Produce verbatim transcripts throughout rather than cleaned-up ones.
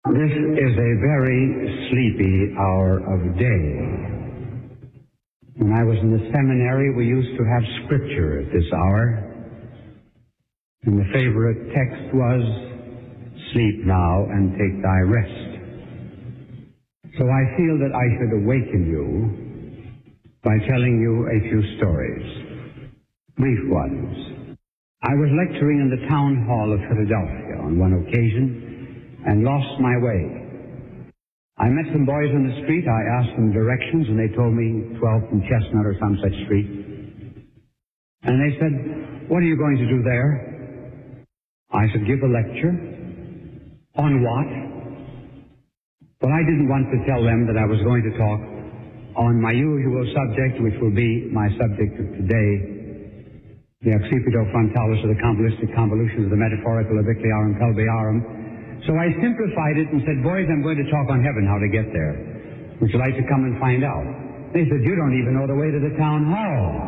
This is a very sleepy hour of day. When I was in the seminary, we used to have scripture at this hour. And the favorite text was, "Sleep now and take thy rest." So I feel that I should awaken you by telling you a few stories, brief ones. I was lecturing in the town hall of Philadelphia on one occasion and lost my way. I met some boys on the street. I asked them directions, and they told me twelfth and Chestnut or some such street. And they said, "What are you going to do there?" I said, "Give a lecture." "On what?" Well, I didn't want to tell them that I was going to talk on my usual subject, which will be my subject of today, the accipito frontalis, or the convolutic convolutions of the metaphorical obliquiarum pelviarum. So I simplified it and said, "Boys, I'm going to talk on heaven, how to get there. Would you like to come and find out?" They said, "You don't even know the way to the town hall."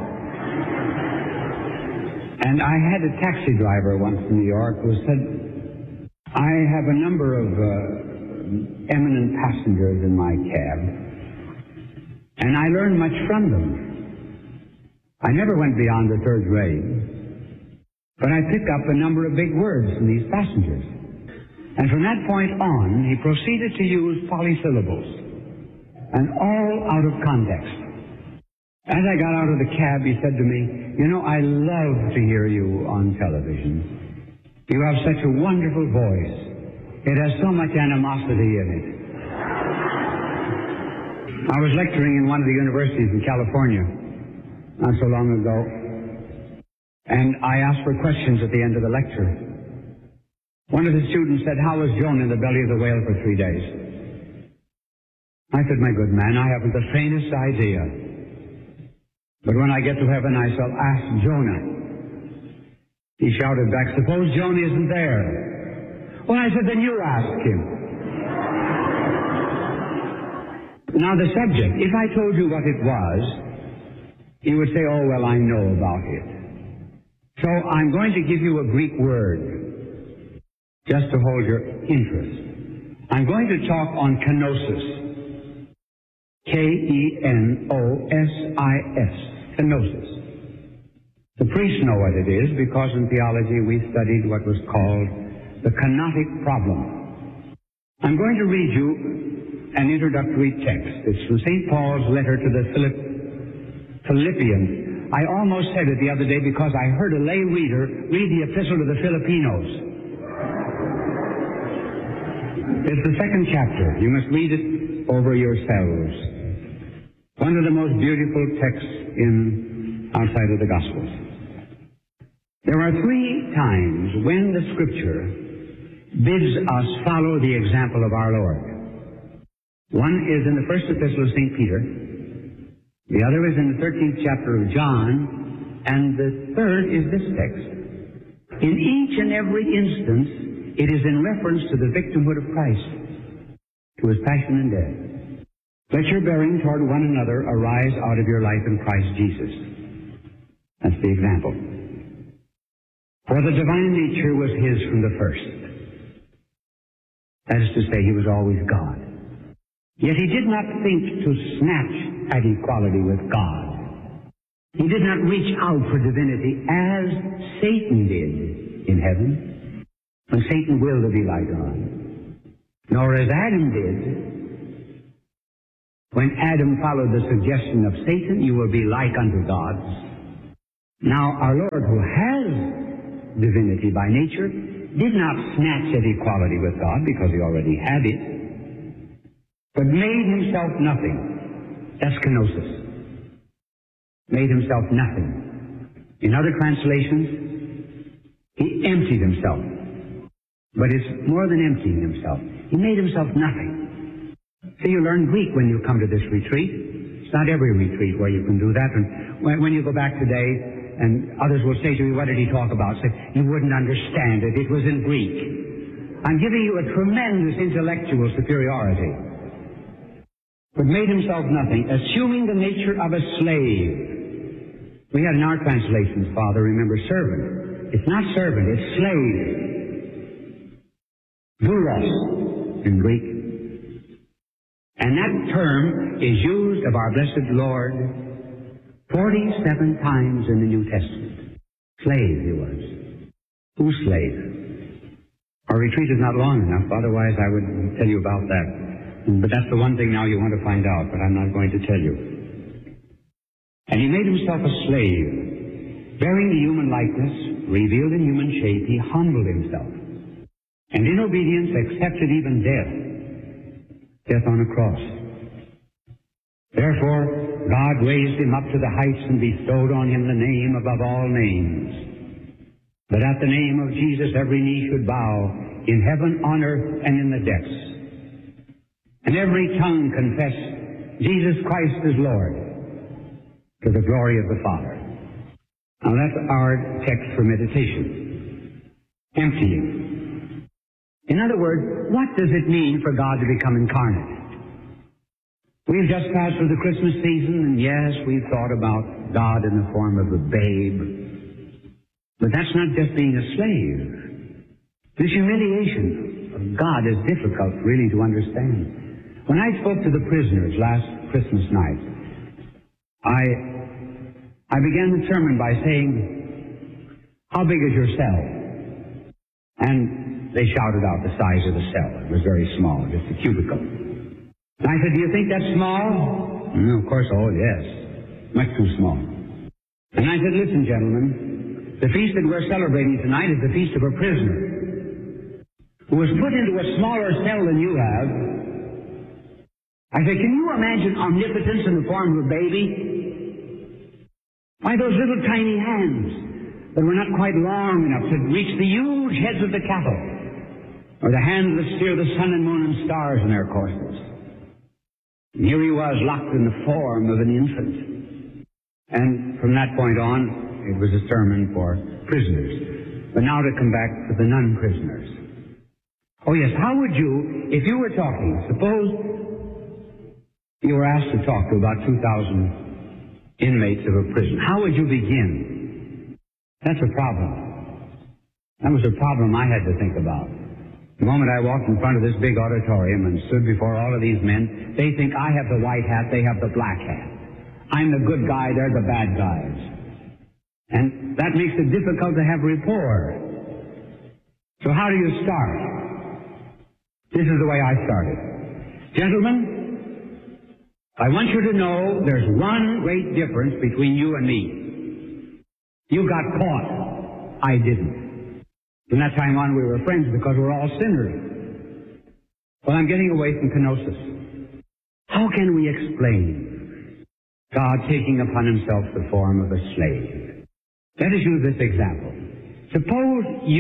And I had a taxi driver once in New York who said, "I have a number of uh, eminent passengers in my cab, and I learn much from them. I never went beyond the third grade, but I pick up a number of big words from these passengers." And from that point on, he proceeded to use polysyllables, and all out of context. As I got out of the cab, he said to me, "You know, I love to hear you on television. You have such a wonderful voice. It has so much animosity in it." I was lecturing in one of the universities in California not so long ago, and I asked for questions at the end of the lecture. One of the students said, "How was Jonah in the belly of the whale for three days?" I said, "My good man, I haven't the faintest idea. But when I get to heaven, I shall ask Jonah." He shouted back, "Suppose Jonah isn't there?" Well, I said, "Then you ask him." Now the subject, if I told you what it was, you would say, "Oh, well, I know about it." So I'm going to give you a Greek word, just to hold your interest. I'm going to talk on kenosis. K E N O S I S. Kenosis. The priests know what it is because in theology we studied what was called the kenotic problem. I'm going to read you an introductory text. It's from Saint Paul's letter to the Philipp- Philippians. I almost said it the other day because I heard a lay reader read the epistle to the Filipinos. It's the second chapter. You must read it over yourselves. One of the most beautiful texts in outside of the Gospels. There are three times when the Scripture bids us follow the example of our Lord. One is in the first epistle of Saint Peter. The other is in the thirteenth chapter of John. And the third is this text. In each and every instance, it is in reference to the victimhood of Christ, to his passion and death. Let your bearing toward one another arise out of your life in Christ Jesus. That's the example. For the divine nature was his from the first. That is to say, he was always God. Yet he did not think to snatch at equality with God. He did not reach out for divinity as Satan did in heaven, when Satan willed to be like God, nor as Adam did. When Adam followed the suggestion of Satan, "You will be like unto gods." Now our Lord, who has divinity by nature, did not snatch at equality with God because he already had it, but made himself nothing. That's kenosis. Made himself nothing. In other translations, he emptied himself. But it's more than emptying himself. He made himself nothing. So you learn Greek when you come to this retreat. It's not every retreat where you can do that. And when, when you go back today, and others will say to me, "What did he talk about?" Say, "You wouldn't understand it. It was in Greek." I'm giving you a tremendous intellectual superiority. But made himself nothing, assuming the nature of a slave. We had in our translations, Father, remember, servant. It's not servant, it's slave. Doulos. in Greek. And that term is used of our blessed Lord forty-seven times in the New Testament. Slave he was. Whose slave? Our retreat is not long enough, otherwise I would tell you about that. But that's the one thing now you want to find out, but I'm not going to tell you. And he made himself a slave. Bearing the human likeness, revealed in human shape, he humbled himself. And in obedience accepted even death. Death on a cross. Therefore, God raised him up to the heights and bestowed on him the name above all names. That at the name of Jesus every knee should bow, in heaven, on earth, and in the depths. And every tongue confess Jesus Christ is Lord, to the glory of the Father. Now that's our text for meditation. Emptying. In other words, what does it mean for God to become incarnate? We've just passed through the Christmas season, and yes, we've thought about God in the form of a babe. But that's not just being a slave. This humiliation of God is difficult really to understand. When I spoke to the prisoners last Christmas night, I I began the sermon by saying, how big is your cell? And they shouted out the size of the cell. It was very small, just a cubicle. And I said, do you think that's small? And of course, oh yes, much too small. And I said, listen, gentlemen, the feast that we're celebrating tonight is the feast of a prisoner who was put into a smaller cell than you have. I said, can you imagine omnipotence in the form of a baby? Why, those little tiny hands that were not quite long enough to reach the huge heads of the cattle, or the hands that steer the sun and moon and stars in their courses. And here he was, locked in the form of an infant. And from that point on, it was a sermon for prisoners. But now to come back to the non-prisoners. Oh yes, how would you, if you were talking, suppose you were asked to talk to about two thousand inmates of a prison. How would you begin? That's a problem. That was a problem I had to think about. The moment I walked in front of this big auditorium and stood before all of these men, they think I have the white hat, they have the black hat. I'm the good guy, they're the bad guys. And that makes it difficult to have rapport. So how do you start? This is the way I started. Gentlemen, I want you to know there's one great difference between you and me. You got caught. I didn't. From that time on, we were friends because we're all sinners. Well, I'm getting away from kenosis. How can we explain God taking upon himself the form of a slave? Let us use this example. Suppose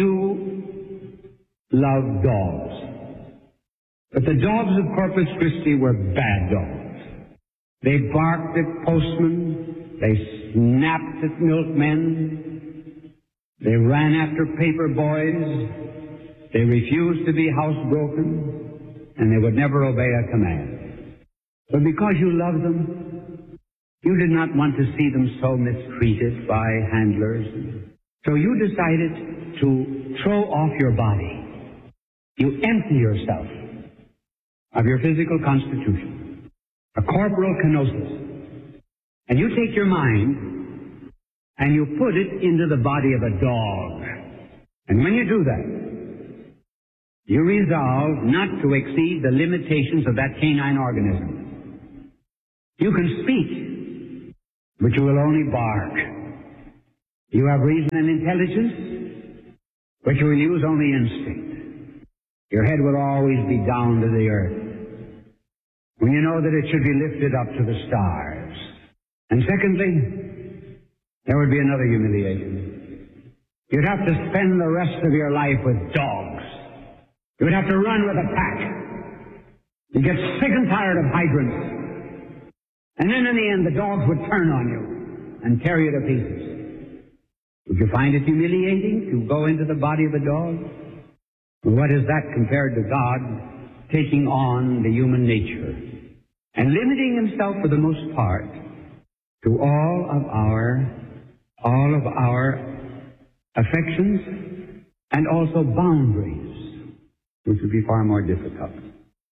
you love dogs, but the dogs of Corpus Christi were bad dogs. They barked at postmen. They snapped at milkmen. They ran after paper boys. They refused to be housebroken. And they would never obey a command. But because you loved them, you did not want to see them so mistreated by handlers. So you decided to throw off your body. You empty yourself of your physical constitution. A corporal kenosis. And you take your mind and you put it into the body of a dog. And when you do that, you resolve not to exceed the limitations of that canine organism. You can speak, but you will only bark. You have reason and intelligence, but you will use only instinct. Your head will always be down to the earth, when you know that it should be lifted up to the stars. And secondly, there would be another humiliation. You'd have to spend the rest of your life with dogs. You would have to run with a pack. You'd get sick and tired of hydrants. And then in the end, the dogs would turn on you and tear you to pieces. Would you find it humiliating to go into the body of a dog? Well, what is that compared to God taking on the human nature and limiting himself for the most part to all of our, all of our affections and also boundaries. which would be far more difficult.